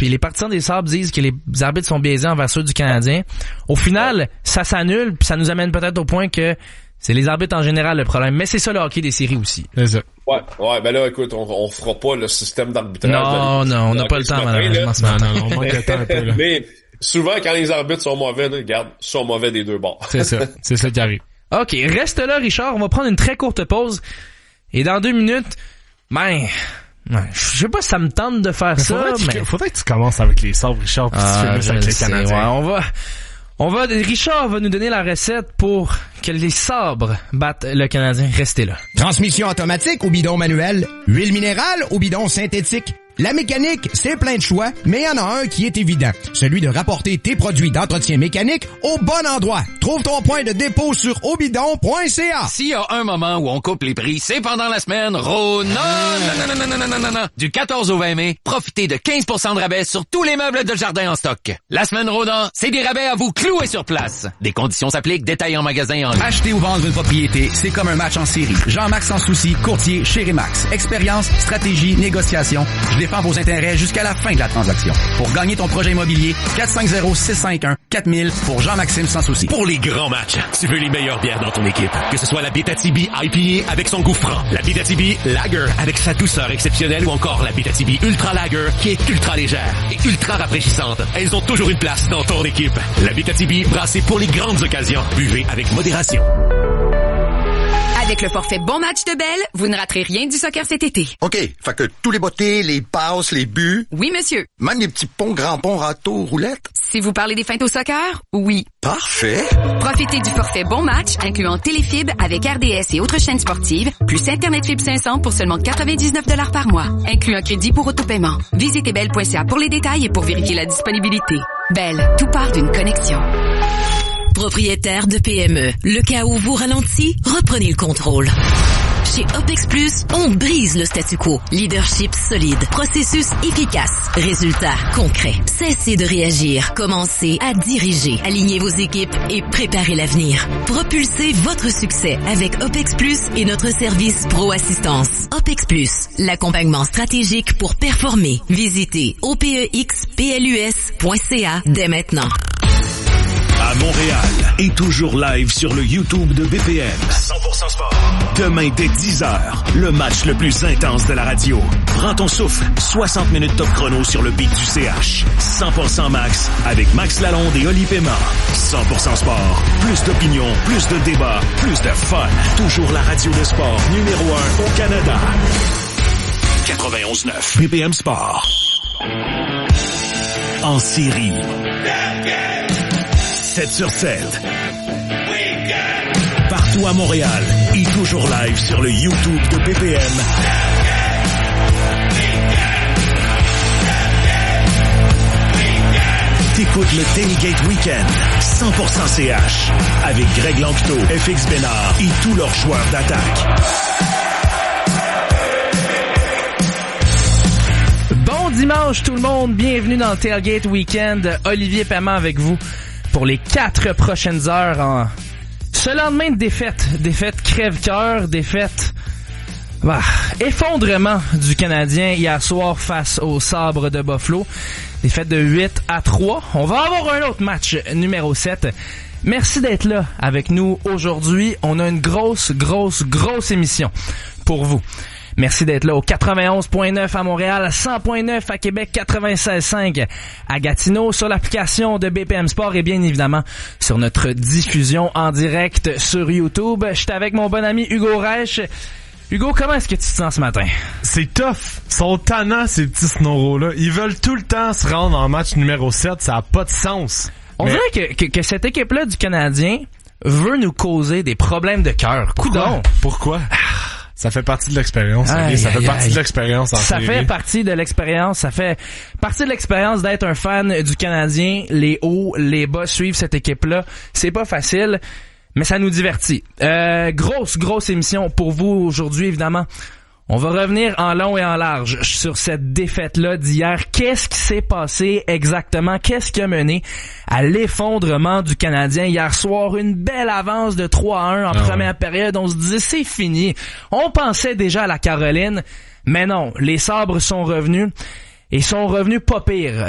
puis les partisans des Sabres disent que les arbitres sont biaisés envers ceux du Canadien. Au final, ça s'annule, puis ça nous amène peut-être au point que c'est les arbitres en général le problème. Mais c'est ça le hockey des séries aussi. C'est ça. Ouais, ben là, écoute, on fera pas le système d'arbitrage. Non, on n'a pas le temps, malheureusement. Non, on manque de temps un peu, là. Mais souvent, quand les arbitres sont mauvais, là, regarde, ils sont mauvais des deux bords. C'est ça qui arrive. OK, reste là, Richard. On va prendre une très courte pause. Et dans 2 minutes, je sais pas si ça me tente de faire ça, mais... Faudrait que tu commences avec les Sabres, Richard, puis tu finisses avec les Canadiens. Ouais, Richard va nous donner la recette pour que les Sabres battent le Canadien. Restez là. Transmission automatique ou bidon manuel, huile minérale ou bidon synthétique. La mécanique, c'est plein de choix, mais il y en a un qui est évident. Celui de rapporter tes produits d'entretien mécanique au bon endroit. Trouve ton point de dépôt sur obidon.ca. S'il y a un moment où on coupe les prix, c'est pendant la semaine non. Du 14 au 20 mai, profitez de 15% de rabais sur tous les meubles de jardin en stock. La semaine Rodan, c'est des rabais à vous clouer sur place. Des conditions s'appliquent, détails en magasin en ligne. Acheter ou vendre une propriété, c'est comme un match en série. Jean-Marc Sans Souci, courtier chez Remax. Expérience, stratégie, négociation. Je défends vos intérêts jusqu'à la fin de la transaction. Pour gagner ton projet immobilier, 450-651-4000 pour Jean-Maxime Sans Souci. Pour les grands matchs, tu veux les meilleures bières dans ton équipe. Que ce soit la Abitibi IPA avec son goût franc, la Abitibi Lager avec sa douceur exceptionnelle ou encore la Abitibi Ultra Lager qui est ultra légère et ultra rafraîchissante. Elles ont toujours une place dans ton équipe. La Abitibi brassée pour les grandes occasions. Buvez avec modération. Avec le forfait Bon Match de Bell, vous ne raterez rien du soccer cet été. OK, fait que tous les bottés, les passes, les buts... Oui, monsieur. Même les petits ponts, grands ponts, râteaux, roulettes? Si vous parlez des feintes au soccer, oui. Parfait. Profitez du forfait Bon Match, incluant Téléfibre avec RDS et autres chaînes sportives, plus Internet Fibre 500 pour seulement 99 $ par mois, inclut un crédit pour autopaiement. Visitez bell.ca pour les détails et pour vérifier la disponibilité. Bell, tout part d'une connexion. Propriétaire de PME, le cas où vous ralentit, reprenez le contrôle. Chez OPEX Plus, on brise le statu quo. Leadership solide, processus efficace, résultats concrets. Cessez de réagir, commencez à diriger. Alignez vos équipes et préparez l'avenir. Propulsez votre succès avec OPEX Plus et notre service Pro Assistance. OPEX Plus, l'accompagnement stratégique pour performer. Visitez opexplus.ca dès maintenant. À Montréal et toujours live sur le YouTube de BPM. 100% Sport. Demain dès 10h, le match le plus intense de la radio. Prends ton souffle, 60 minutes top chrono sur le beat du CH. 100% Max avec Max Lalonde et Oli Paiement. 100% Sport. Plus d'opinion, plus de débats, plus de fun. Toujours la radio de sport numéro 1 au Canada. 91.9 BPM Sport. En série. 7 sur 7. Partout à Montréal et toujours live sur le YouTube de BPM. T'écoutes le Tailgate Weekend, 100% CH, avec Greg Lanctot, FX Bénard et tous leurs joueurs d'attaque. Bon dimanche tout le monde, bienvenue dans le Tailgate Weekend. Olivier Paiement avec vous pour les 4 prochaines heures en ce lendemain de défaite crève-cœur, défaite effondrement du Canadien hier soir face aux Sabres de Buffalo, défaite de 8-3. On va avoir un autre match numéro 7. Merci d'être là avec nous aujourd'hui. On a une grosse émission pour vous. Merci d'être là au 91.9 à Montréal, 100.9 à Québec, 96.5 à Gatineau, sur l'application de BPM Sport et bien évidemment sur notre diffusion en direct sur YouTube. Je suis avec mon bon ami Hugo Reich. Hugo, comment est-ce que tu te sens ce matin? C'est tough. Ils sont tannants, ces petits snoros-là. Ils veulent tout le temps se rendre en match numéro 7. Ça a pas de sens. On dirait que cette équipe-là du Canadien veut nous causer des problèmes de cœur. Pourquoi? Ça fait partie de l'expérience. Ça fait partie de l'expérience. Ça fait partie de l'expérience. Ça fait partie de l'expérience d'être un fan du Canadien. Les hauts, les bas suivent cette équipe-là. C'est pas facile, mais ça nous divertit. Grosse émission pour vous aujourd'hui, évidemment. On va revenir en long et en large sur cette défaite-là d'hier. Qu'est-ce qui s'est passé exactement? Qu'est-ce qui a mené à l'effondrement du Canadien hier soir? Une belle avance de 3-1 en première période. On se disait c'est fini. On pensait déjà à la Caroline, mais non. Les Sabres sont revenus. Et sont revenus pas pire.